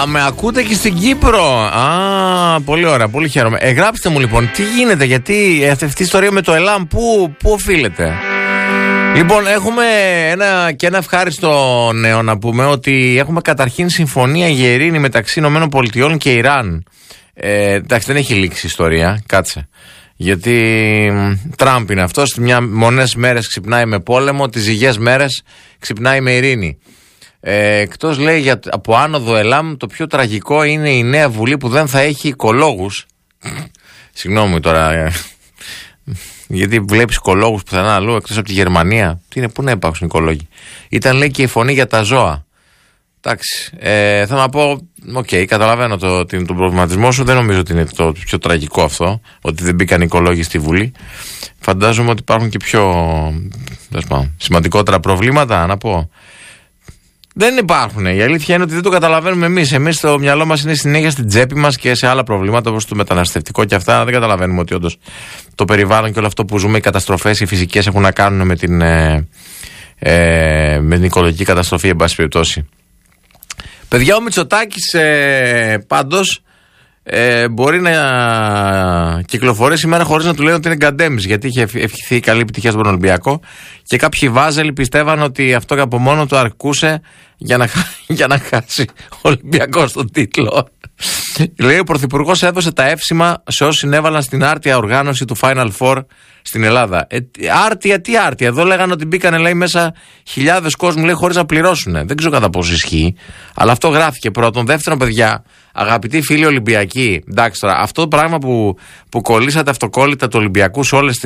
Α, με ακούτε και στην Κύπρο. Α, πολύ ωραία, πολύ χαίρομαι. Γράψτε μου λοιπόν, τι γίνεται, γιατί αυτή η ιστορία με το ΕΛΑΜ, πού οφείλεται? Λοιπόν, έχουμε ένα ευχάριστο νέο να πούμε, ότι έχουμε καταρχήν συμφωνία για ειρήνη μεταξύ ΗΠΑ και Ιράν. Εντάξει, δεν έχει λήξει η ιστορία, κάτσε. Γιατί Τραμπ είναι αυτός, μονές μέρες ξυπνάει με πόλεμο, τις ζυγές μέρες ξυπνάει με ειρήνη. Εκτός λέει από άνοδο ΕΛΑΜ, το πιο τραγικό είναι η νέα Βουλή που δεν θα έχει οικολόγους. Συγγνώμη τώρα, γιατί βλέπεις οικολόγους πουθενά αλλού εκτός από τη Γερμανία? Πού να υπάρξουν οικολόγοι? Ήταν λέει και η φωνή για τα ζώα. Εντάξει, θα να πω, καταλαβαίνω τον προβληματισμό σου. Δεν νομίζω ότι είναι το πιο τραγικό αυτό, ότι δεν μπήκαν οικολόγοι στη Βουλή. Φαντάζομαι ότι υπάρχουν και πιο σημαντικότερα προβλήματα, να πω. Δεν υπάρχουν. Η αλήθεια είναι ότι δεν το καταλαβαίνουμε εμείς. Εμείς το μυαλό μας είναι συνέχεια στην τσέπη μας και σε άλλα προβλήματα όπως το μεταναστευτικό και αυτά. Δεν καταλαβαίνουμε ότι όντως το περιβάλλον και όλο αυτό που ζούμε, οι καταστροφές, οι φυσικές, έχουν να κάνουν με την οικολογική καταστροφή, εν πάση περιπτώσει. Παιδιά, ο Μητσοτάκης πάντως μπορεί να κυκλοφορεί σήμερα χωρίς να του λένε ότι είναι γκαντέμις, γιατί είχε ευχηθεί καλή επιτυχία στον Ολυμπιακό και κάποιοι βάζελοι πιστεύαν ότι αυτό και από μόνο του αρκούσε για να χάσει ο Ολυμπιακός τον τίτλο. Λέει, ο Πρωθυπουργός έδωσε τα εύσημα σε όσοι συνέβαλαν στην άρτια οργάνωση του Final Four στην Ελλάδα. Άρτια, τι άρτια? Εδώ λέγανε ότι μπήκανε, λέει, μέσα χιλιάδες κόσμου, λέει, χωρίς να πληρώσουν. Δεν ξέρω κατά πόσο ισχύει, αλλά αυτό γράφηκε πρώτον. Δεύτερον, παιδιά, αγαπητοί φίλοι Ολυμπιακοί, εντάξει τώρα, αυτό το πράγμα που κολλήσατε αυτοκόλλητα του Ολυμπιακού σε όλες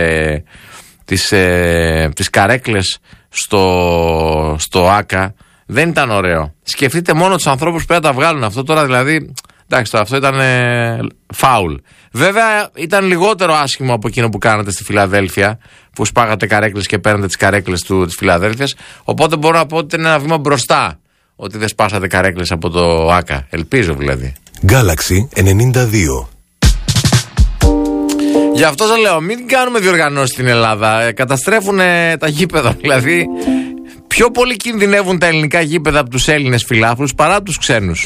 τις καρέκλες στο ΆΚΑ, δεν ήταν ωραίο. Σκεφτείτε μόνο τους ανθρώπους που πρέπει να τα βγάλουν αυτό τώρα, δηλαδή. Εντάξει, τώρα αυτό ήταν φάουλ. Βέβαια ήταν λιγότερο άσχημο από εκείνο που κάνατε στη Φιλαδέλφια, που σπάγατε καρέκλες και παίρνετε τις καρέκλες της Φιλαδέλφιας. Οπότε μπορώ να πω ότι είναι ένα βήμα μπροστά, ότι δεν σπάσατε καρέκλες από το ΆΚΑ. Ελπίζω δηλαδή. Galaxy 92. Γι' αυτό σας λέω, μην κάνουμε διοργανώσεις στην Ελλάδα. Καταστρέφουν τα γήπεδα. Δηλαδή, πιο πολύ κινδυνεύουν τα ελληνικά γήπεδα από τους Έλληνες φιλάθλους παρά τους ξένους.